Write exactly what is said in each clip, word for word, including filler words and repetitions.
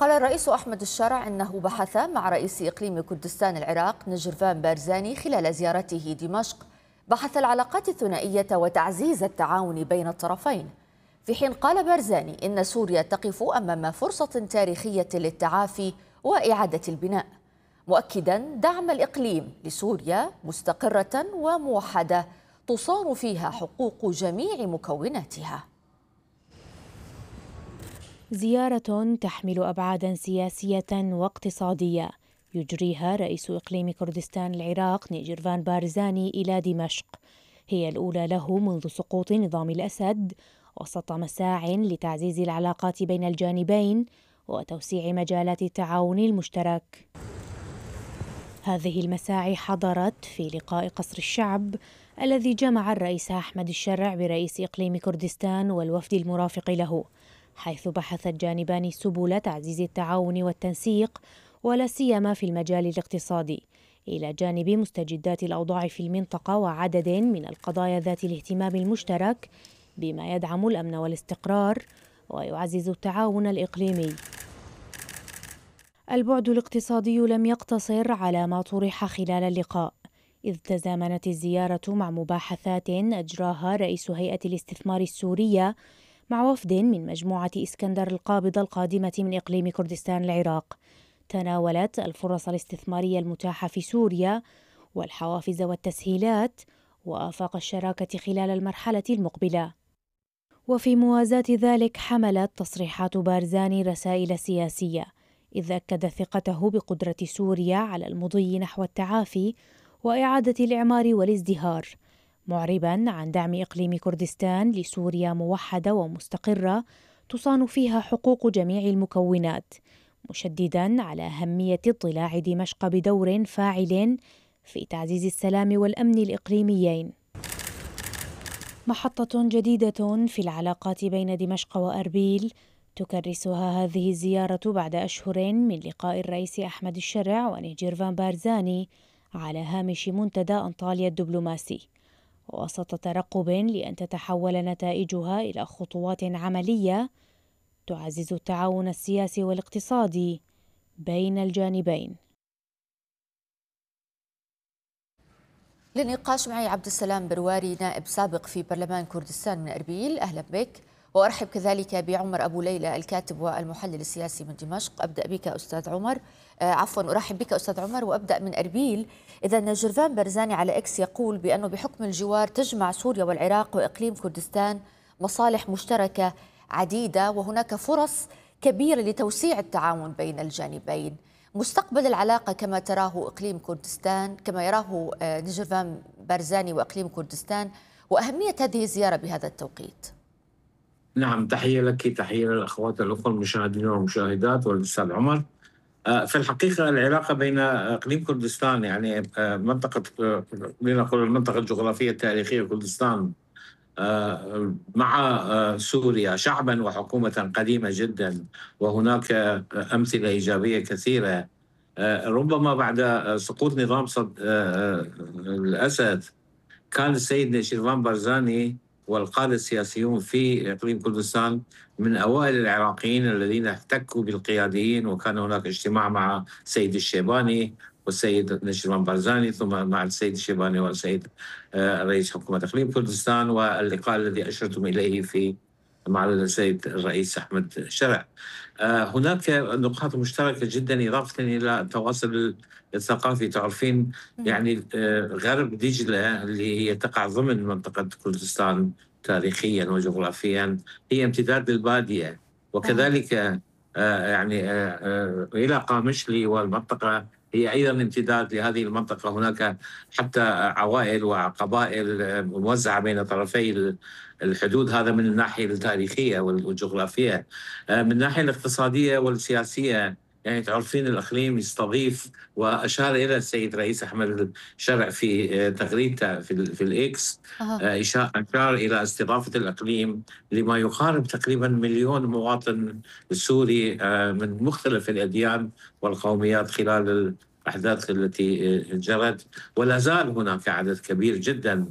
قال الرئيس أحمد الشرع أنه بحث مع رئيس إقليم كردستان العراق نجرفان بارزاني خلال زيارته دمشق بحث العلاقات الثنائية وتعزيز التعاون بين الطرفين، في حين قال بارزاني إن سوريا تقف أمام فرصة تاريخية للتعافي وإعادة البناء، مؤكدا دعم الإقليم لسوريا مستقرة وموحدة تصان فيها حقوق جميع مكوناتها. زيارة تحمل أبعاداً سياسية واقتصادية يجريها رئيس إقليم كردستان العراق نجرفان بارزاني إلى دمشق، هي الأولى له منذ سقوط نظام الأسد، وسط مساع لتعزيز العلاقات بين الجانبين وتوسيع مجالات التعاون المشترك. هذه المساعي حضرت في لقاء قصر الشعب الذي جمع الرئيس أحمد الشرع برئيس إقليم كردستان والوفد المرافق له، حيث بحث الجانبان سبل تعزيز التعاون والتنسيق ولا سيما في المجال الاقتصادي، إلى جانب مستجدات الأوضاع في المنطقة وعدد من القضايا ذات الاهتمام المشترك بما يدعم الأمن والاستقرار ويعزز التعاون الإقليمي. البعد الاقتصادي لم يقتصر على ما طرح خلال اللقاء، إذ تزامنت الزيارة مع مباحثات أجراها رئيس هيئة الاستثمار السورية مع وفد من مجموعة إسكندر القابضة القادمة من إقليم كردستان العراق، تناولت الفرص الاستثمارية المتاحة في سوريا والحوافز والتسهيلات وآفاق الشراكة خلال المرحلة المقبلة. وفي موازاة ذلك حملت تصريحات بارزاني رسائل سياسية، إذ أكد ثقته بقدرة سوريا على المضي نحو التعافي وإعادة الإعمار والازدهار، معرباً عن دعم إقليم كردستان لسوريا موحدة ومستقرة تصان فيها حقوق جميع المكونات، مشدداً على أهمية اضطلاع دمشق بدور فاعل في تعزيز السلام والأمن الإقليميين. محطة جديدة في العلاقات بين دمشق وأربيل تكرسها هذه الزيارة بعد أشهر من لقاء الرئيس أحمد الشرع ونجرفان بارزاني على هامش منتدى أنطاليا الدبلوماسي، وسط ترقب لأن تتحول نتائجها إلى خطوات عملية تعزز التعاون السياسي والاقتصادي بين الجانبين. للنقاش معي عبد السلام برواري، نائب سابق في برلمان كردستان من أربيل، أهلا بك. وأرحب كذلك بعمر أبو ليلى الكاتب والمحلل السياسي من دمشق. أبدأ بك أستاذ عمر، آه عفوا أرحب بك أستاذ عمر وأبدأ من أربيل. إذا نجرفان بارزاني على إكس يقول بأنه بحكم الجوار تجمع سوريا والعراق وإقليم كردستان مصالح مشتركة عديدة، وهناك فرص كبيرة لتوسيع التعاون بين الجانبين. مستقبل العلاقة كما تراه إقليم كردستان، كما يراه آه نجرفان بارزاني وإقليم كردستان، وأهمية هذه الزيارة بهذا التوقيت. نعم، تحية لك، تحية للأخوات الأخوة المشاهدين والمشاهدات والأستاذ عمر. في الحقيقة العلاقة بين إقليم كردستان، يعني منطقة لنقول المنطقة الجغرافية التاريخية كردستان مع سوريا شعبا وحكومة قديمة جدا، وهناك أمثلة إيجابية كثيرة. ربما بعد سقوط نظام صد الأسد كان السيد نجرفان بارزاني والقادة السياسيون في إقليم كردستان من أوائل العراقيين الذين احتكوا بالقياديين، وكان هناك اجتماع مع السيد الشيباني والسيد نجرفان بارزاني، ثم مع السيد الشيباني والسيد رئيس حكومة إقليم كردستان، واللقاء الذي أشرتم إليه في مع السيد الرئيس أحمد الشرع. هناك نقاط مشتركة جدا، إضافة إلى التواصل الثقافي. تعرفين يعني غرب دجلة اللي هي تقع ضمن منطقة كردستان تاريخيا وجغرافيا هي امتداد للبادية، وكذلك يعني إلى قامشلي والمنطقة هي أيضا امتداد لهذه المنطقة. هناك حتى عوائل وقبائل موزعة بين طرفي الحدود، هذا من الناحية التاريخية والجغرافية. من الناحية الاقتصادية والسياسية يعني تعرفين الإقليم يستضيف، وأشار إلى السيد رئيس أحمد الشرع في تغريدته في, في الإكس، أشار إلى استضافة الإقليم لما يقارب تقريبا مليون مواطن سوري من مختلف الأديان والقوميات خلال الأحداث التي جرت، ولا زال هناك عدد كبير جدا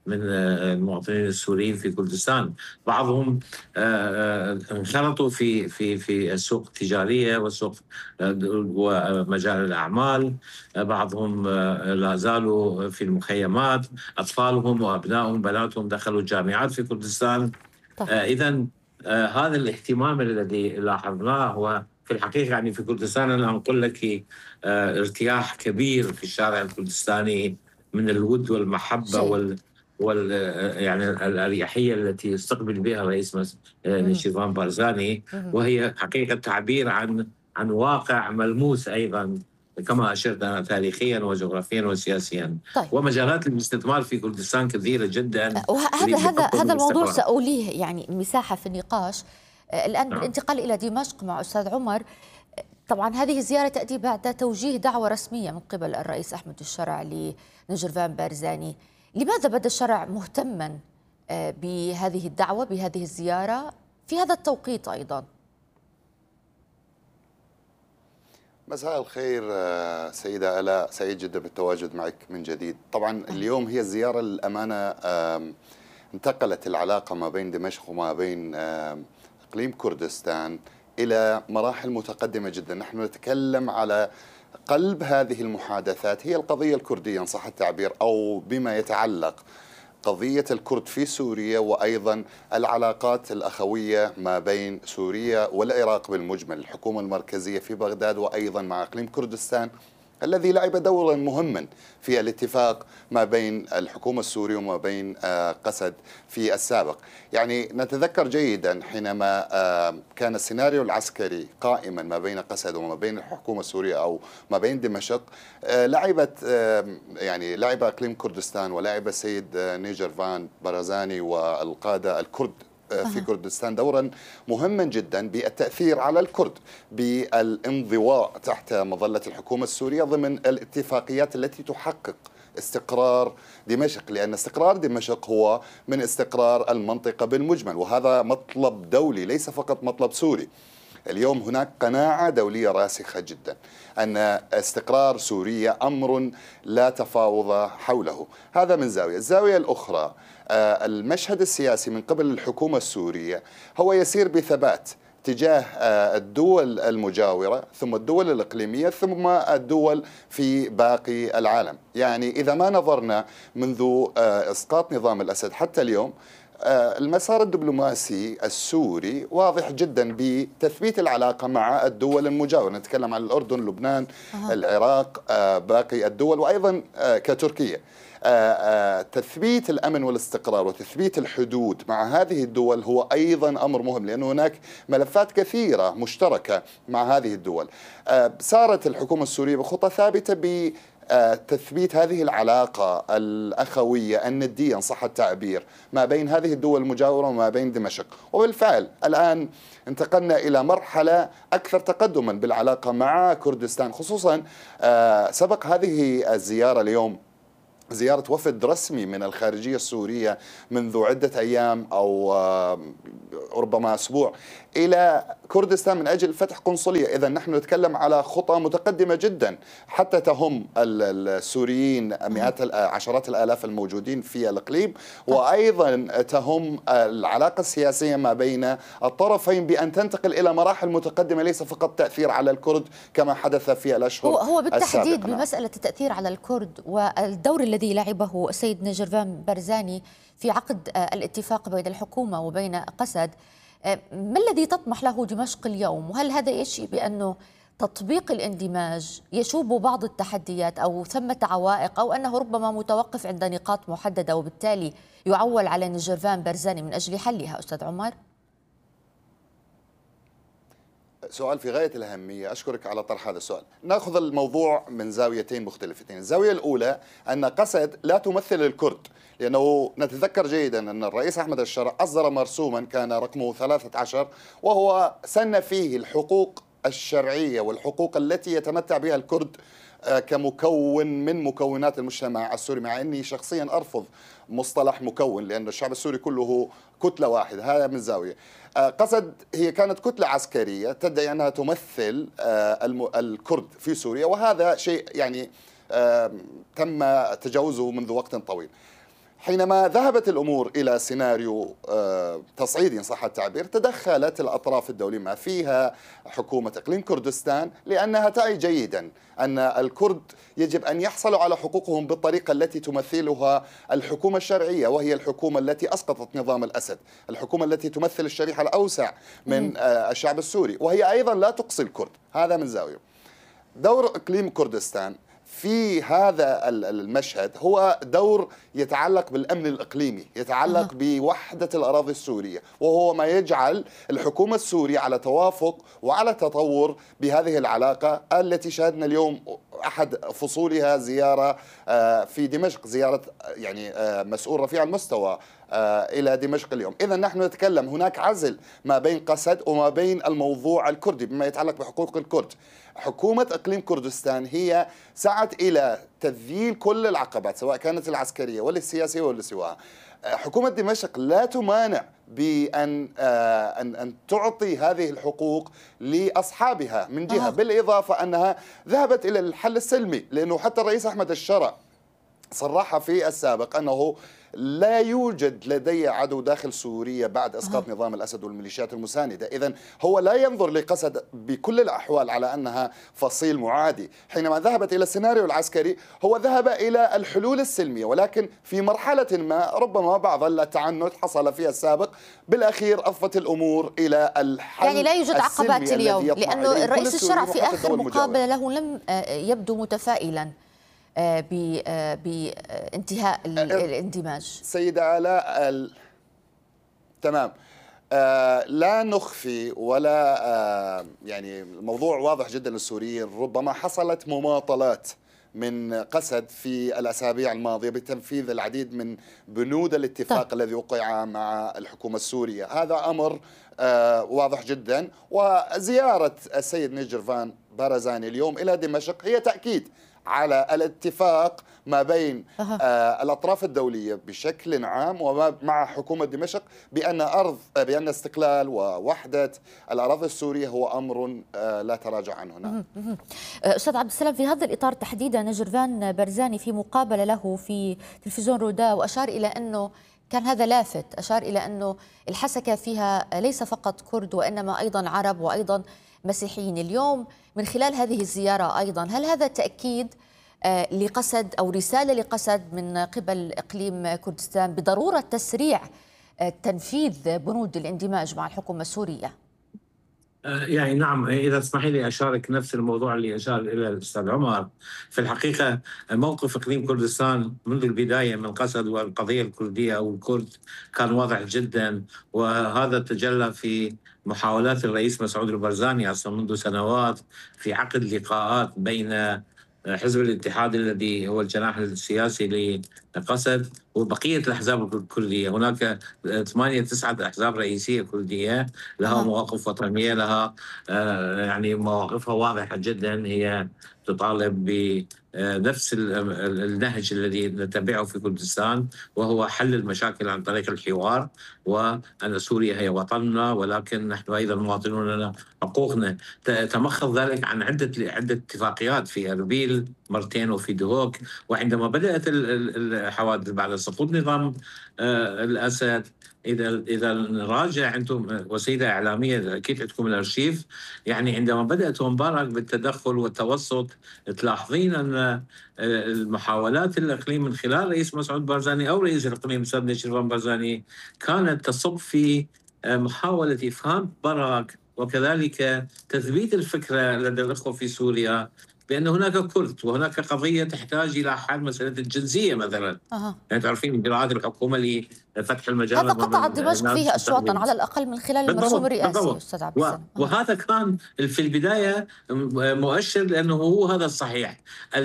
من المواطنين السوريين في كردستان. بعضهم انخرطوا في في في السوق التجاريه والسوق ومجال الاعمال، بعضهم لا زالوا في المخيمات، اطفالهم وابنائهم بناتهم دخلوا الجامعات في كردستان. اذا هذا الاهتمام الذي لاحظناه هو في الحقيقه يعني في كردستان انا اقول لك ارتياح كبير في الشارع الكردستاني من الود والمحبه شيء. وال وال يعني الاريحيه التي يستقبل بها الرئيس نيشيفان بارزاني، وهي حقيقه تعبير عن عن واقع ملموس ايضا كما اشرت انا تاريخيا وجغرافيا وسياسيا. طيب. ومجالات الاستثمار في كردستان كثيره جدا. وهذا هذا هذا الموضوع سأوليه يعني مساحه في النقاش. الان نعم. بالانتقال الى دمشق مع استاذ عمر، طبعا هذه الزياره تاتي بعد توجيه دعوه رسميه من قبل الرئيس احمد الشرع لنجرفان بارزاني. لماذا بدا الشرع مهتما بهذه الدعوه بهذه الزياره في هذا التوقيت ايضا؟ مساء الخير سيدة آلاء، سعيد جدا بالتواجد معك من جديد. طبعا اليوم هي الزيارة الأمانة انتقلت العلاقة ما بين دمشق وما بين إقليم كردستان إلى مراحل متقدمة جدا. نحن نتكلم على قلب هذه المحادثات هي القضية الكردية إن صح التعبير، أو بما يتعلق قضية الكرد في سوريا، وأيضا العلاقات الأخوية ما بين سوريا والعراق بالمجمل، الحكومة المركزية في بغداد وأيضا مع إقليم كردستان الذي لعب دورا مهما في الاتفاق ما بين الحكومة السورية وما بين قسد في السابق. يعني نتذكر جيدا حينما كان السيناريو العسكري قائما ما بين قسد وما بين الحكومة السورية أو ما بين دمشق، لعبت يعني لعب إقليم كردستان ولعب السيد نيشيفان بارزاني والقادة الكرد في كردستان دورا مهما جدا بالتأثير على الكرد بالانضواء تحت مظلة الحكومة السورية ضمن الاتفاقيات التي تحقق استقرار دمشق، لأن استقرار دمشق هو من استقرار المنطقة بالمجمل، وهذا مطلب دولي ليس فقط مطلب سوري. اليوم هناك قناعة دولية راسخة جدا أن استقرار سوريا أمر لا تفاوض حوله. هذا من زاوية. الزاوية الأخرى المشهد السياسي من قبل الحكومة السورية هو يسير بثبات تجاه الدول المجاورة ثم الدول الإقليمية ثم الدول في باقي العالم. يعني إذا ما نظرنا منذ إسقاط نظام الأسد حتى اليوم، المسار الدبلوماسي السوري واضح جدا بتثبيت العلاقة مع الدول المجاورة. نتكلم عن الأردن، لبنان، أه. العراق، باقي الدول، وأيضا كتركيا. تثبيت الأمن والاستقرار وتثبيت الحدود مع هذه الدول هو أيضا أمر مهم، لأن هناك ملفات كثيرة مشتركة مع هذه الدول. سارت الحكومة السورية بخطى ثابتة ب تثبيت هذه العلاقة الأخوية الندية إن صح التعبير ما بين هذه الدول المجاورة وما بين دمشق. وبالفعل الآن انتقلنا إلى مرحلة أكثر تقدما بالعلاقة مع كردستان، خصوصا سبق هذه الزيارة اليوم زيارة وفد رسمي من الخارجية السورية منذ عدة أيام أو ربما أسبوع إلى كردستان من أجل فتح قنصلية. إذا نحن نتكلم على خطى متقدمة جدا حتى تهم السوريين مئات عشرات الآلاف الموجودين في الإقليم، وأيضا تهم العلاقة السياسية ما بين الطرفين بأن تنتقل إلى مراحل متقدمة ليس فقط تأثير على الكرد كما حدث في الأشهر هو, هو بالتحديد السابقة. بمسألة التأثير على الكرد والدور الذي لعبه السيد نيشيفان بارزاني في عقد الاتفاق بين الحكومة وبين قسد، ما الذي تطمح له دمشق اليوم؟ وهل هذا يشي بأنه تطبيق الاندماج يشوب بعض التحديات أو ثمة عوائق، أو أنه ربما متوقف عند نقاط محددة وبالتالي يعول على نيشيفان بارزاني من أجل حلها؟ أستاذ عمر. سؤال في غاية الأهمية، أشكرك على طرح هذا السؤال. نأخذ الموضوع من زاويتين مختلفتين. الزاوية الأولى أن قسد لا تمثل الكرد، لأنه نتذكر جيدا أن الرئيس أحمد الشرع أصدر مرسوما كان رقمه ثلاثة عشر وهو سن فيه الحقوق الشرعية والحقوق التي يتمتع بها الكرد كمكون من مكونات المجتمع السوري، مع أني شخصيا أرفض مصطلح مكون لأن الشعب السوري كله كتلة واحدة. هذا من زاوية. قسد هي كانت كتلة عسكرية تدعي أنها تمثل الكرد في سوريا، وهذا شيء يعني تم تجاوزه منذ وقت طويل. حينما ذهبت الأمور إلى سيناريو آه، تصعيدي إن صح التعبير، تدخلت الأطراف الدولية ما فيها حكومة إقليم كردستان، لأنها تعي جيدا أن الكرد يجب أن يحصلوا على حقوقهم بالطريقة التي تمثلها الحكومة الشرعية، وهي الحكومة التي أسقطت نظام الأسد، الحكومة التي تمثل الشريحة الأوسع من آه، الشعب السوري، وهي أيضا لا تقصي الكرد. هذا من زاوية. دور إقليم كردستان في هذا المشهد هو دور يتعلق بالأمن الإقليمي، يتعلق بوحدة الأراضي السورية، وهو ما يجعل الحكومة السورية على توافق وعلى تطور بهذه العلاقة التي شاهدنا اليوم أحد فصولها زيارة في دمشق، زيارة يعني مسؤول رفيع المستوى إلى دمشق اليوم. إذا نحن نتكلم هناك عزل ما بين قسد وما بين الموضوع الكردي بما يتعلق بحقوق الكرد. حكومة إقليم كردستان هي سعت إلى تذليل كل العقبات سواء كانت العسكرية ولا السياسية ولا سواها. حكومة دمشق لا تمانع بأن أن أن تعطي هذه الحقوق لأصحابها من جهة، بالإضافة أنها ذهبت إلى الحل السلمي، لأنه حتى الرئيس أحمد الشرع صرح في السابق أنه لا يوجد لدي عدو داخل سوريا بعد إسقاط نظام الأسد والميليشيات المساندة. إذن هو لا ينظر لقسد بكل الأحوال على أنها فصيل معادي. حينما ذهبت إلى السيناريو العسكري هو ذهب إلى الحلول السلمية، ولكن في مرحلة ما ربما بعض التعنت حصل فيها السابق، بالأخير أضفت الأمور إلى الحل. يعني لا يوجد عقبات اليوم، لأنه الرئيس الشرع في آخر مقابلة له لم يبدو متفائلا بانتهاء الاندماج. سيدة آلاء ال... تمام. آه لا نخفي ولا آه يعني الموضوع واضح جدا للسوريين. ربما حصلت مماطلات من قسد في الأسابيع الماضية بتنفيذ العديد من بنود الاتفاق طيب. الذي وقع مع الحكومة السورية. هذا أمر آه واضح جدا. وزيارة السيد نجرفان بارزاني اليوم إلى دمشق هي تأكيد على الاتفاق ما بين أه. آه الأطراف الدولية بشكل عام ومع حكومة دمشق بأن أرض بأن استقلال ووحدة الأراضي السورية هو أمر آه لا تراجع عنه. نعم. أستاذ عبد السلام، في هذا الإطار تحديدا نجرفان بارزاني في مقابلة له في تلفزيون رودا وأشار إلى أنه كان هذا لافت، أشار إلى أنه الحسكة فيها ليس فقط كرد وإنما أيضا عرب وأيضا مسيحيين. اليوم من خلال هذه الزيارة أيضا هل هذا تأكيد لقسد أو رسالة لقسد من قبل إقليم كردستان بضرورة تسريع تنفيذ بنود الاندماج مع الحكومة السورية؟ يعني نعم، إذا تسمحي لي أشارك نفس الموضوع اللي أشار إلى الأستاذ عمر. في الحقيقة موقف إقليم كردستان منذ البداية من قسد والقضية الكردية أو الكرد كان واضح جدا، وهذا تجلى في محاولات الرئيس مسعود البرزاني أصلا منذ سنوات في عقد لقاءات بين حزب الاتحاد الذي هو الجناح السياسي لقسد وبقية الأحزاب الكردية. هناك ثمانية تسعة أحزاب رئيسية كردية لها مواقف وطنية، لها يعني مواقفها واضحة جدا، هي تطالب بنفس النهج الذي نتبعه في كردستان، وهو حل المشاكل عن طريق الحوار، وأن سوريا هي وطننا ولكن نحن أيضا مواطنون لنا حقوقنا. تمخض ذلك عن عدة عدة اتفاقيات في أربيل مرتين وفي دهوك. وعندما بدأت الحوادث بعد سقوط نظام الأسد، إذا إذا نراجع أنتم وسيلة إعلامية أكيد عندكم الأرشيف، يعني عندما بدأت مبارك بالتدخل والتوسط تلاحظين أن المحاولات الإقليم من خلال رئيس مسعود بارزاني أو رئيس الإقليم الأستاذ نجرفان بارزاني كانت تصب في محاولة إفهام مبارك وكذلك تثبيت الفكرة لدى الأخوة في سوريا بأن هناك كرد وهناك قضية تحتاج إلى حل مسألة الجنسية مثلا. أه. يعني تعرفين إجراءات الحكومة لفتح المجال، هذا قطع دمشق فيه أشواطا على الأقل من خلال المرسوم الرئاسي أستاذ عبد السلام. و... وهذا كان في البداية مؤشر لأنه هو هذا الصحيح.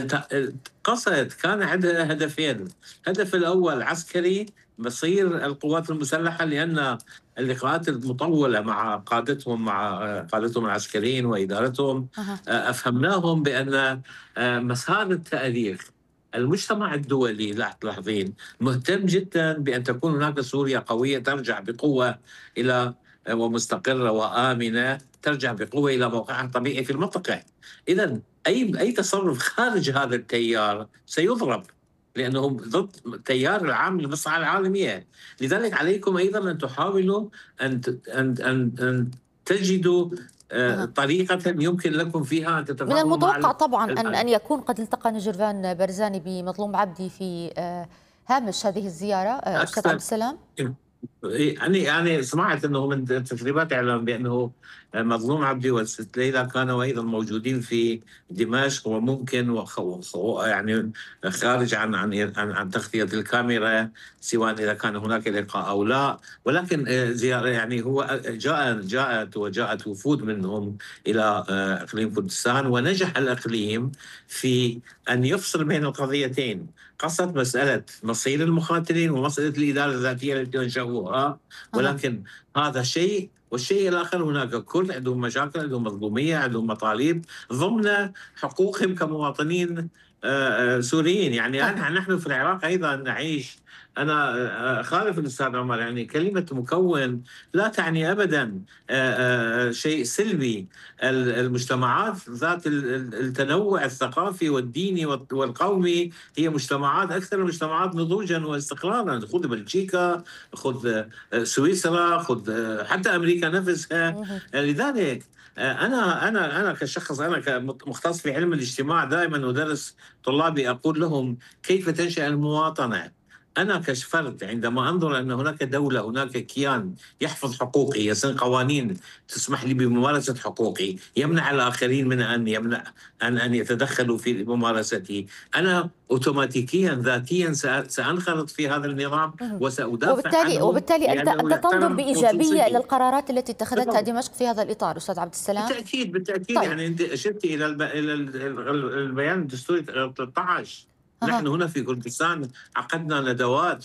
قسد كان عندها هدفين، الهدف الأول عسكري مصير القوات المسلحة، لأن اللقاءات المطولة مع قادتهم مع قادتهم العسكريين وإدارتهم أفهمناهم بأن مسار التأليف المجتمع الدولي لاحظين مهتم جدا بأن تكون هناك سوريا قوية ترجع بقوة إلى ومستقرة وآمنة، ترجع بقوة إلى موقعها الطبيعي في المنطقة. إذن أي أي تصرف خارج هذا التيار سيضرب لأنهم ضد التيار العام للمصلحة العالمية. لذلك عليكم أيضا أن تحاولوا أن أن أن, أن تجدوا أه. طريقة يمكن لكم فيها أن من تتفاهموا المتوقع مع طبعا أن أن يكون قد التقى نجرفان برزاني بمظلوم عبدي في هامش هذه الزيارة. أستاذ عبد السلام، يعني يعني سمعت انه من تسريبات اعلام بانه مظلوم عبدي والست ليلى كانوا ايضا موجودين في دمشق، وممكن وخو يعني خارج عن عن عن, عن تغطيه الكاميرا، سواء اذا كان هناك لقاء او لا. ولكن زياره يعني هو جاء جاءت وجاءت وفود منهم الى اقليم كردستان، ونجح الاقليم في ان يفصل بين القضيتين، قصد مسألة مصير المقاتلين ومسألة الإدارة الذاتية التي أنشأوها. ولكن أه. هذا شيء، والشيء الآخر هناك كرد عندهم مشاكل، عندهم مظلومية، عندهم مطالب ضمن حقوقهم كمواطنين سوريين. يعني أه. نحن في العراق أيضا نعيش، أنا خالف الأستاذ عمر، يعني كلمة مكون لا تعني أبدا شيء سلبي. المجتمعات ذات التنوع الثقافي والديني والقومي هي مجتمعات أكثر المجتمعات نضوجا واستقرارا. خذ بلجيكا، خذ سويسرا، خذ حتى أمريكا نفسها. لذلك أنا أنا أنا كشخص، أنا كمختص في علم الاجتماع، دائما أدرس طلابي أقول لهم كيف تنشأ المواطنة. أنا كفرد عندما أنظر أن هناك دولة، هناك كيان يحفظ حقوقي، يسن قوانين تسمح لي بممارسة حقوقي، يمنع الآخرين من أن يمنع أن أن يتدخلوا في ممارستي، أنا أوتوماتيكيا ذاتيا سأنخرط في هذا النظام وسأدافع وبالتالي عنه. وبالتالي أنت أنت تنظر بإيجابية إلى القرارات التي اتخذتها دمشق في هذا الإطار أستاذ عبد السلام؟ بالتأكيد بالتأكيد. طيب. يعني أنت أشرت إلى إلى البيان الدستوري ثلاثة عشر. نحن هنا في كردستان عقدنا ندوات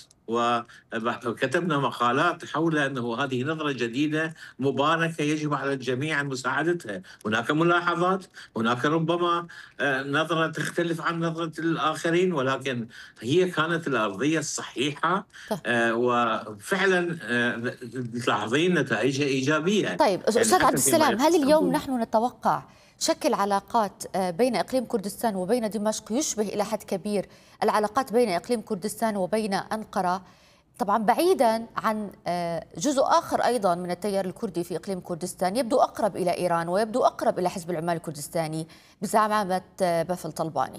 وكتبنا مقالات حول أنه هذه نظرة جديدة مباركة يجب على الجميع مساعدتها. هناك ملاحظات، هناك ربما نظرة تختلف عن نظرة الآخرين، ولكن هي كانت الأرضية الصحيحة، وفعلا تلاحظين نتائجها إيجابية. طيب أستاذ عبد السلام، هل اليوم نحن نتوقع شكل علاقات بين إقليم كردستان وبين دمشق يشبه إلى حد كبير العلاقات بين إقليم كردستان وبين أنقرة، طبعا بعيدا عن جزء آخر أيضا من التيار الكردي في إقليم كردستان يبدو أقرب إلى إيران ويبدو أقرب إلى حزب العمال الكردستاني بزعامة بافل طلباني؟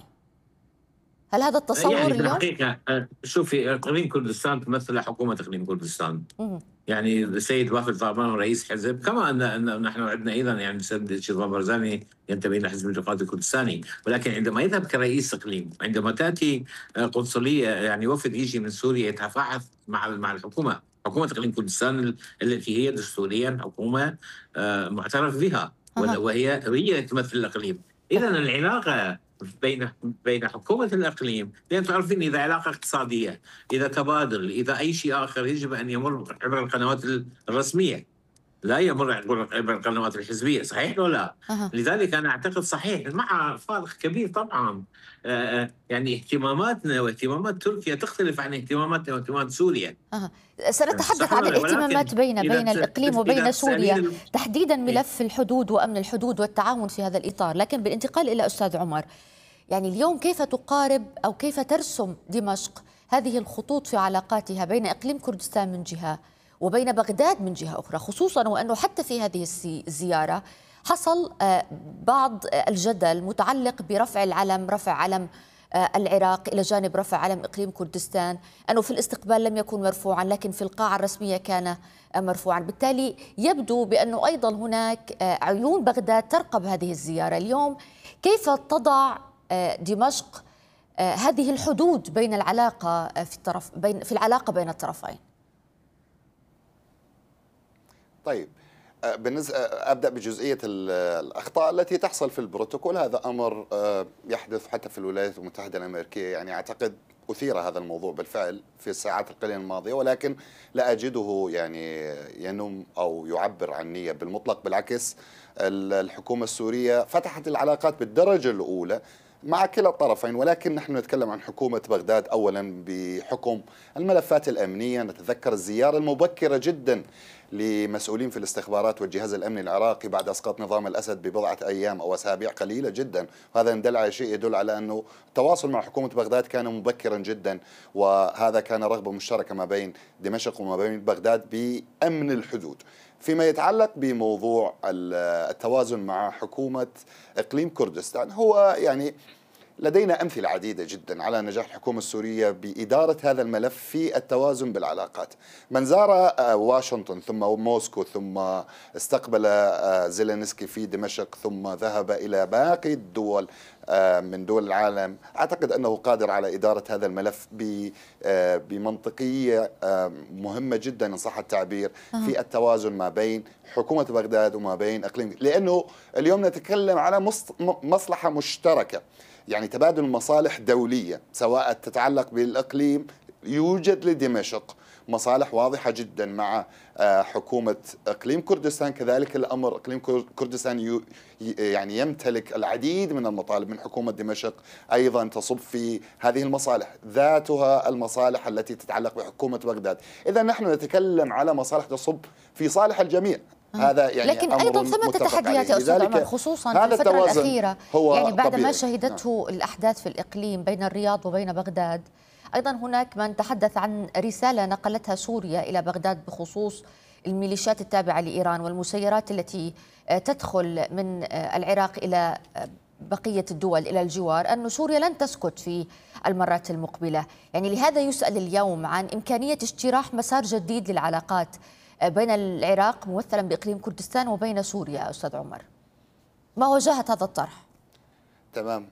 هل هذا التصور يعني اليوم؟ الحقيقة شوفي، إقليم كردستان تمثل حكومة إقليم كردستان. يعني السيد بافل طلباني رئيس حزب، كما ان ان نحن عندنا ايضا يعني السيد شيرفان برزاني ينتمي الى حزب الاتحاد الكردستاني. ولكن عندما يذهب كرئيس اقليم، عندما تاتي قنصليه يعني وفد يجي من سوريا يتفاعل مع مع الحكومه، حكومه اقليم كردستان التي هي دستوريا حكومه معترف بها، وهي هي تمثل الاقليم. اذا العلاقه بين بين حكومة الإقليم، لأن تعرفين إذا علاقة اقتصادية، إذا تبادل، إذا أي شيء آخر، يجب أن يمر عبر القنوات الرسمية، لا يمر عبر القنوات الحزبية، صحيح ولا لا؟ أه. لذلك أنا أعتقد صحيح، مع فارق كبير طبعا. آه يعني اهتماماتنا واهتمامات تركيا تختلف عن اهتماماتنا واهتمامات سوريا. أه. سنتحدث عن الاهتمامات بين بين الإقليم وبين سوريا، تحديدا ملف الحدود وأمن الحدود والتعاون في هذا الإطار. لكن بالانتقال إلى أستاذ عمر، يعني اليوم كيف تقارب أو كيف ترسم دمشق هذه الخطوط في علاقاتها بين إقليم كردستان من جهة وبين بغداد من جهة أخرى، خصوصا وأنه حتى في هذه الزيارة حصل بعض الجدل متعلق برفع العلم، رفع علم العراق إلى جانب رفع علم إقليم كردستان، أنه في الاستقبال لم يكن مرفوعا لكن في القاعة الرسمية كان مرفوعا. بالتالي يبدو بأنه أيضا هناك عيون بغداد ترقب هذه الزيارة. اليوم كيف تضع دمشق هذه الحدود بين العلاقة في الطرف بين في العلاقة بين الطرفين؟ طيب، بالنسبة أبدأ بجزئية الأخطاء التي تحصل في البروتوكول. هذا أمر يحدث حتى في الولايات المتحدة الأمريكية، يعني أعتقد أثير هذا الموضوع بالفعل في الساعات القليلة الماضية، ولكن لا أجده يعني ينم أو يعبر عن نية بالمطلق. بالعكس، الحكومة السورية فتحت العلاقات بالدرجة الأولى مع كلا الطرفين، ولكن نحن نتكلم عن حكومة بغداد أولا بحكم الملفات الأمنية. نتذكر الزيارة المبكرة جدا لمسؤولين في الاستخبارات والجهاز الأمني العراقي بعد إسقاط نظام الأسد ببضعة أيام أو أسابيع قليلة جدا. هذا يدل على شيء يدل على أنه التواصل مع حكومة بغداد كان مبكرا جدا، وهذا كان رغبة مشتركة ما بين دمشق وما بين بغداد بأمن الحدود. فيما يتعلق بموضوع التوازن مع حكومة إقليم كردستان، هو يعني لدينا أمثلة عديدة جدا على نجاح الحكومة السورية بإدارة هذا الملف في التوازن بالعلاقات. من زار واشنطن ثم موسكو ثم استقبل زيلينسكي في دمشق ثم ذهب إلى باقي الدول من دول العالم، أعتقد أنه قادر على إدارة هذا الملف بمنطقية مهمة جدا إن صح التعبير في التوازن ما بين حكومة بغداد وما بين إقليم، لأنه اليوم نتكلم على مصلحة مشتركة، يعني تبادل مصالح دولية سواء تتعلق بالإقليم. يوجد لدمشق مصالح واضحة جدا مع حكومة إقليم كردستان، كذلك الأمر إقليم كردستان يعني يمتلك العديد من المطالب من حكومة دمشق أيضا تصب في هذه المصالح، ذاتها المصالح التي تتعلق بحكومة بغداد. إذا نحن نتكلم على مصالح تصب في صالح الجميع. هذا يعني لكن أيضا ثمة تحديات يا أستاذ عمر، خصوصا في الفترة الأخيرة، يعني بعد طبيعي. ما شهدته نعم. الأحداث في الإقليم بين الرياض وبين بغداد، أيضا هناك من تحدث عن رسالة نقلتها سوريا إلى بغداد بخصوص الميليشيات التابعة لإيران والمسيرات التي تدخل من العراق إلى بقية الدول إلى الجوار، أن سوريا لن تسكت في المرات المقبلة. يعني لهذا يسأل اليوم عن إمكانية اجتراح مسار جديد للعلاقات بين العراق ممثلا بإقليم كردستان وبين سوريا. أستاذ عمر، ما وجهة هذا الطرح؟ تمام.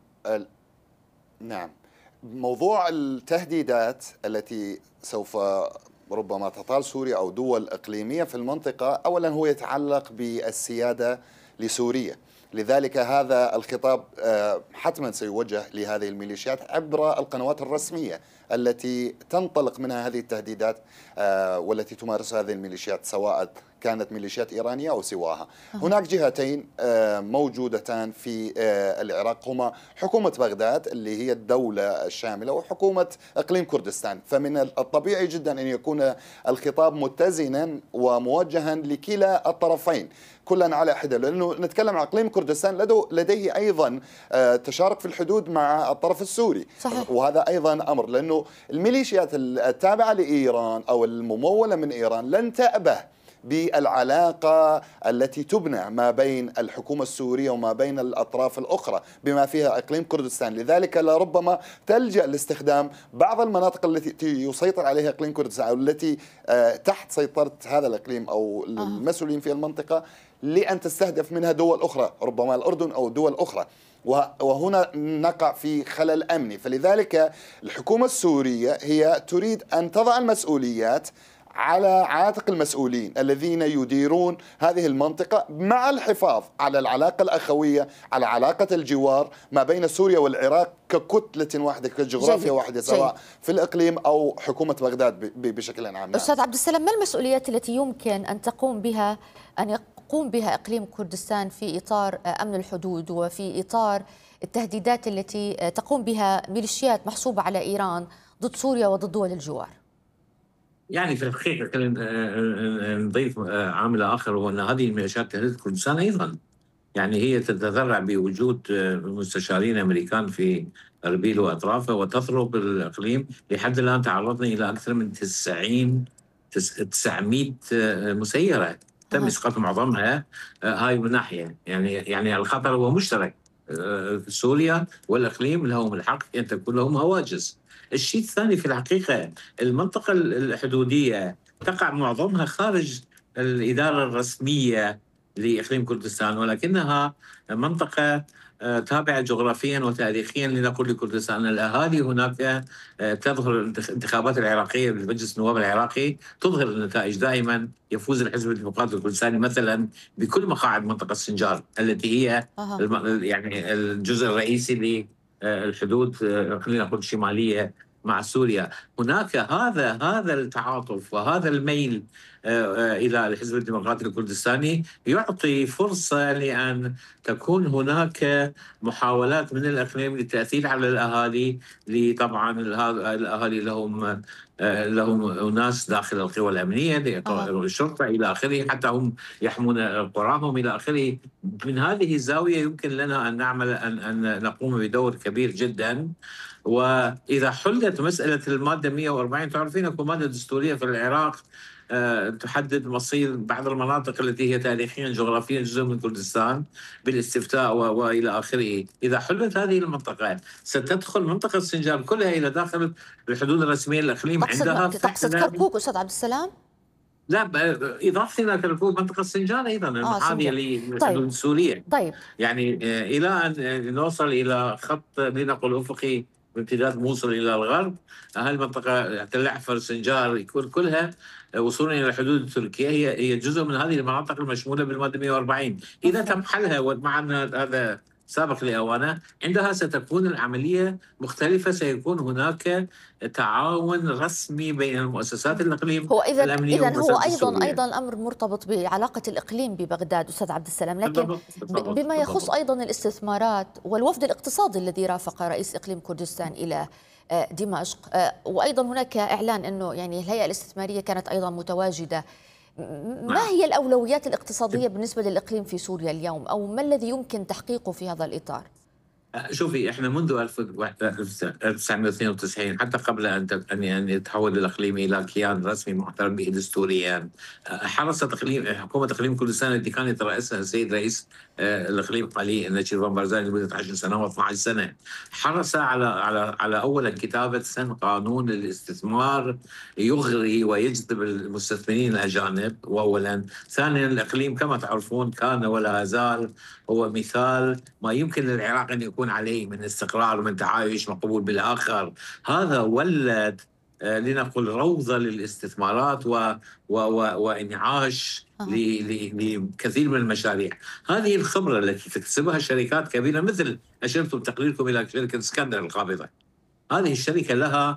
نعم، موضوع التهديدات التي سوف ربما تطال سوريا أو دول إقليمية في المنطقة، أولا هو يتعلق بالسيادة لسوريا، لذلك هذا الخطاب حتما سيوجه لهذه الميليشيات عبر القنوات الرسمية التي تنطلق منها هذه التهديدات والتي تمارسها هذه الميليشيات، سواء كانت ميليشيات إيرانية أو سواها. هناك جهتين موجودتان في العراق، هما حكومة بغداد اللي هي الدولة الشاملة وحكومة إقليم كردستان، فمن الطبيعي جدا أن يكون الخطاب متزنا وموجها لكلا الطرفين كلا على حدة، لأنه نتكلم عن إقليم كردستان لديه أيضا تشارك في الحدود مع الطرف السوري. صحيح. وهذا أيضا أمر، لأنه الميليشيات التابعة لإيران أو الممولة من إيران لن تأبه بالعلاقة التي تبنى ما بين الحكومة السورية وما بين الأطراف الأخرى بما فيها إقليم كردستان، لذلك لربما تلجأ لاستخدام بعض المناطق التي يسيطر عليها إقليم كردستان أو التي تحت سيطرة هذا الإقليم أو المسؤولين في المنطقة لأن تستهدف منها دول أخرى، ربما الأردن أو دول أخرى، وهنا نقع في خلل أمني. فلذلك الحكومة السورية هي تريد أن تضع المسؤوليات على عاتق المسؤولين الذين يديرون هذه المنطقة مع الحفاظ على العلاقة الأخوية، على علاقة الجوار ما بين سوريا والعراق ككتلة واحدة، كجغرافيا واحدة، سواء في الإقليم أو حكومة بغداد بشكل عام. أستاذ عبد السلام، ما المسؤوليات التي يمكن أن تقوم بها أن يقوم بها إقليم كردستان في إطار أمن الحدود وفي إطار التهديدات التي تقوم بها ميليشيات محسوبة على إيران ضد سوريا وضد دول الجوار؟ يعني في الحقيقة نضيف عامل آخر، هو أن هذه الميليشيات تهدد كردستان أيضا. يعني هي تتذرع بوجود مستشارين أمريكان في أربيل وأطرافه وتضرب الإقليم. لحد الآن تعرضنا إلى أكثر من تسعين تسعمائة مسيرة تم إسقاط معظمها. هاي من ناحية، يعني يعني الخطر هو مشترك، سوريا والإقليم لهم الحق أن تكون لهم هواجس. الشيء الثاني في الحقيقة المنطقة الحدودية تقع معظمها خارج الإدارة الرسمية لإقليم كردستان، ولكنها منطقة تابعة جغرافيا وتاريخيا لنقول لكردستان. الأهالي هناك تظهر الانتخابات العراقية بالمجلس النواب العراقي تظهر النتائج. دائما يفوز الحزب الديمقراطي الكردستاني مثلا بكل مقاعد منطقة السنجار التي هي أه. يعني الجزء الرئيسي للحدود خلينا نقول الشمالية مع سوريا. هناك هذا هذا التعاطف وهذا الميل إلى الحزب الديمقراطي الكردستاني يعطي فرصة لأن تكون هناك محاولات من الإقليم للتأثير على الأهالي. طبعا الأهالي لهم لهم ناس داخل القوى الأمنية، الشرطة إلى آخره، حتى هم يحمون قراهم إلى آخره. من هذه الزاوية يمكن لنا أن نعمل أن, أن نقوم بدور كبير جدا. وإذا حلت مسألة المادة مئة وأربعين، تعرفين أكو مادة دستورية في العراق تحدد مصير بعض المناطق التي هي تاريخيا جغرافيا جزء من كردستان بالاستفتاء والى اخره. اذا حلت هذه المنطقه ستدخل منطقه سنجار كلها الى داخل الحدود الرسميه للاقليم. عندها تقصد كركوك استاذ عبد السلام؟ لا، اضافه الى كركوك منطقه سنجار ايضا المحاذيه للحدود طيب. السوريه. طيب يعني الى ان نوصل الى خط لنقل افقي بامتداد موصل الى الغرب، هالمنطقه تل عفر سنجار يكون كلها وصولا الى الحدود التركيه هي هي جزء من هذه المناطق المشموله بالماده مئة وأربعين. اذا تم حلها، ومع ان هذا سابق لاوانه، عندها ستكون العمليه مختلفه. سيكون هناك تعاون رسمي بين المؤسسات الاقليم هو إذا الامنيه اذا هو ايضا السورية. ايضا الامر مرتبط بعلاقه الاقليم ببغداد استاذ عبد السلام، لكن بالضبط. بالضبط. بما يخص بالضبط. ايضا الاستثمارات والوفد الاقتصادي الذي رافق رئيس اقليم كردستان الى دمشق، وايضا هناك اعلان انه يعني الهيئه الاستثماريه كانت ايضا متواجده. ما هي الاولويات الاقتصاديه بالنسبه للاقليم في سوريا اليوم، او ما الذي يمكن تحقيقه في هذا الاطار؟ شوفي، احنا منذ ألف وتسعمئة واثنين وتسعين حتى قبل ان ان يتحول الاقليم الى كيان رسمي معترف به دستوريا، حرصت اقليم حكومه اقليم كردستان التي كان يترأسها السيد رئيس الاقليم علي النشيد بن بارزاني لمده عشر سنوات اثنتي عشرة سنه، حرص على على على اولا كتابه سن قانون الاستثمار يغري ويجذب المستثمرين الاجانب. واولا، ثانيا الاقليم كما تعرفون كان ولا زال هو مثال ما يمكن للعراق ان يكون عليه من استقرار ومن تعايش مقبول بالآخر. هذا ولد آه لنقل روضة للاستثمارات و و و وإنعاش آه. لكثير من المشاريع. هذه الخبرة التي تكتسبها شركات كبيرة مثل أشرتم تقريركم إلى شركة اسكندر القابضة. هذه الشركة لها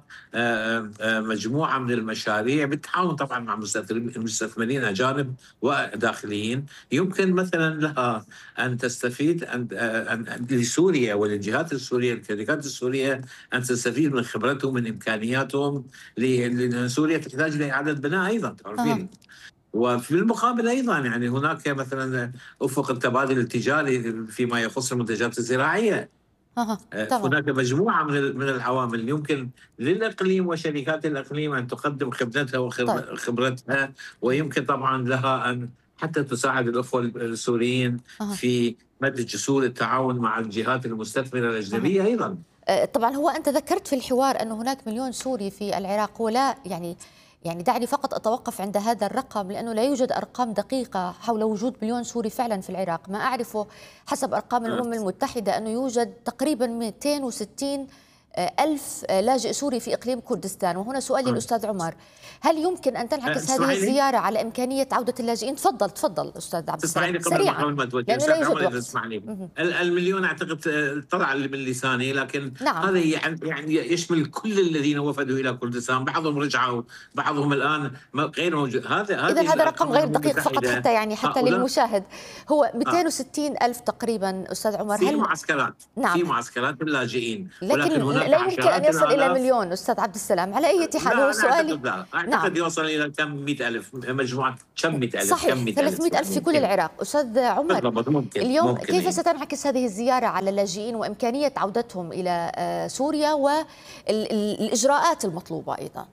مجموعة من المشاريع بالتعاون طبعا مع مستثمرين أجانب وداخليين. يمكن مثلا لها أن تستفيد أن لسوريا وللجهات السورية الشركات السورية أن تستفيد من خبرتهم من إمكانياتهم، لأن سوريا تحتاج لإعادة بناء أيضا تعرفين. وفي المقابل أيضا يعني هناك مثلا أفق التبادل التجاري فيما يخص المنتجات الزراعية. آه، هناك مجموعة من من العوامل يمكن للإقليم وشركات الإقليم أن تقدم خدمتها وخبرتها، ويمكن طبعا لها أن حتى تساعد الأخوة السوريين آه. في مد جسور التعاون مع الجهات المستثمرة الأجنبية آه. أيضا. طبعا هو أنت ذكرت في الحوار أن هناك مليون سوري في العراق، ولا يعني يعني دعني فقط أتوقف عند هذا الرقم، لأنه لا يوجد أرقام دقيقة حول وجود مليون سوري فعلا في العراق. ما أعرفه حسب أرقام الأمم المتحدة أنه يوجد تقريبا مئتين وستين ألف لاجئ سوري في إقليم كردستان. وهنا سؤالي الأستاذ عمر، هل يمكن أن تنعكس هذه الزيارة على إمكانية عودة اللاجئين؟ تفضل تفضل أستاذ عبد السلام سريعا لأنه لا يوجد وقت. المليون أعتقد طلع من لساني، لكن نعم. هذا يعني يشمل كل الذين وفدوا إلى كردستان، بعضهم رجعوا بعضهم الآن غير موجود. هذا إذا هذا رقم غير دقيق فقط حتى يعني حتى للمشاهد. هو مئتين وستين ألف تقريبا أستاذ عمر. في معسكرات نعم. في معسكرات اللاجئين، ولكن هناك لا يمكن أن يصل إلى مليون أستاذ عبد السلام. على أي حال هو سؤالي أعتقد, أعتقد نعم. يوصل إلى كم مئة ألف مجموعة كم مئة ألف صحيح ثلاثمئة ألف في كل العراق. أستاذ عمر ممكن. اليوم ممكن كيف ستنعكس هذه الزيارة على اللاجئين وإمكانية عودتهم إلى سوريا والإجراءات المطلوبة أيضا؟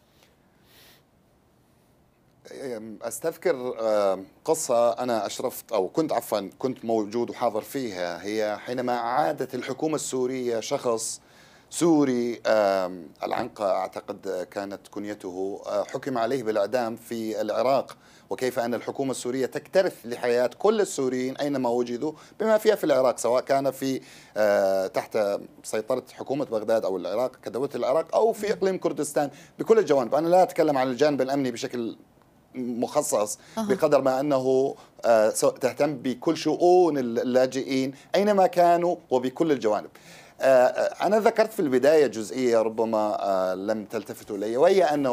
أستذكر قصة أنا أشرفت أو كنت عفوا كنت موجود وحاضر فيها، هي حينما عادت الحكومة السورية شخص سوري العنقة أعتقد كانت كنيته، حكم عليه بالإعدام في العراق، وكيف أن الحكومة السورية تكترث لحياة كل السوريين أينما وجدوا بما فيها في العراق، سواء كان في تحت سيطرة حكومة بغداد أو العراق كدولة العراق أو في إقليم كردستان بكل الجوانب. أنا لا أتكلم عن الجانب الأمني بشكل مخصص بقدر ما أنه تهتم بكل شؤون اللاجئين أينما كانوا وبكل الجوانب. أنا ذكرت في البداية جزئية ربما لم تلتفتوا إلي، وهي أنه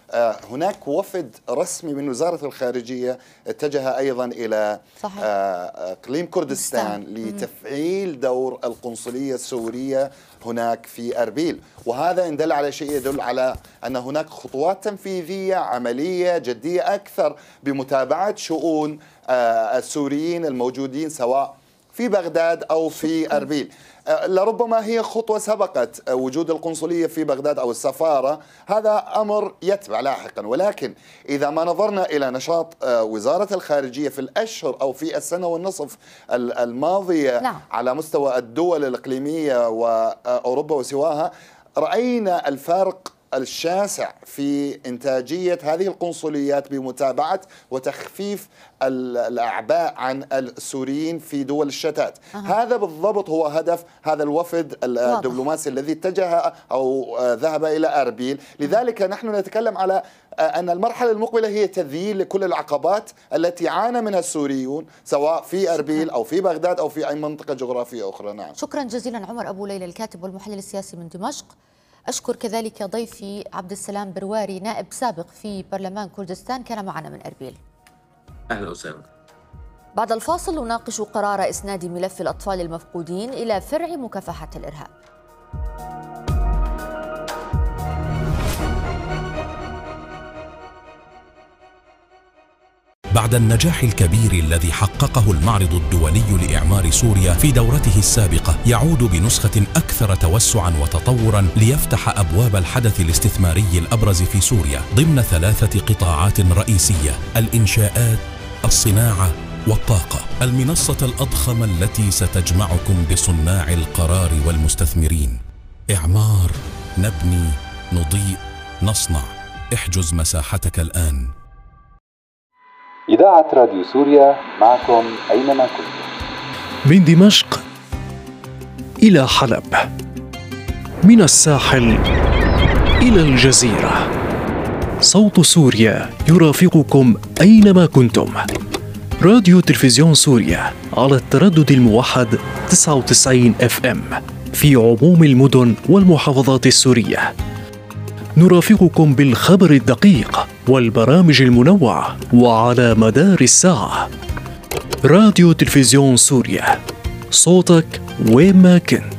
هناك وفد رسمي من وزارة الخارجية اتجه أيضا إلى صحيح. إقليم كردستان لتفعيل دور القنصلية السورية هناك في أربيل، وهذا إن دل على شيء يدل على أن هناك خطوات تنفيذية عملية جدية أكثر بمتابعة شؤون السوريين الموجودين سواء في بغداد أو في أربيل. لربما هي خطوة سبقت وجود القنصلية في بغداد أو السفارة، هذا أمر يتبع لاحقا، ولكن إذا ما نظرنا إلى نشاط وزارة الخارجية في الأشهر أو في السنة والنصف الماضية لا. على مستوى الدول الإقليمية وأوروبا وسواها، رأينا الفارق الشاسع في إنتاجية هذه القنصليات بمتابعة وتخفيف الأعباء عن السوريين في دول الشتات. أه. هذا بالضبط هو هدف هذا الوفد الدبلوماسي الذي اتجه أو ذهب إلى أربيل. لذلك نحن نتكلم على أن المرحلة المقبلة هي تذييل لكل العقبات التي عانى منها السوريون سواء في أربيل أو في بغداد أو في أي منطقة جغرافية أخرى. نعم. شكرا جزيلا عمر أبو ليلى الكاتب والمحلل السياسي من دمشق. أشكر كذلك ضيفي عبد السلام برواري نائب سابق في برلمان كردستان كان معنا من أربيل. أهلا وسهلا. بعد الفاصل نناقش قرار إسناد ملف الأطفال المفقودين إلى فرع مكافحة الإرهاب. بعد النجاح الكبير الذي حققه المعرض الدولي لإعمار سوريا في دورته السابقة، يعود بنسخة أكثر توسعاً وتطوراً ليفتح أبواب الحدث الاستثماري الأبرز في سوريا ضمن ثلاثة قطاعات رئيسية: الإنشاءات، الصناعة والطاقة. المنصة الأضخم التي ستجمعكم بصناع القرار والمستثمرين. إعمار، نبني، نضيء، نصنع. احجز مساحتك الآن. إذاعة راديو سوريا معكم أينما كنتم. من دمشق إلى حلب، من الساحل إلى الجزيرة، صوت سوريا يرافقكم أينما كنتم. راديو تلفزيون سوريا على التردد الموحد تسعة وتسعين إف إم في عموم المدن والمحافظات السورية. نرافقكم بالخبر الدقيق والبرامج المنوعة وعلى مدار الساعة. راديو تلفزيون سوريا، صوتك وين ما كنت.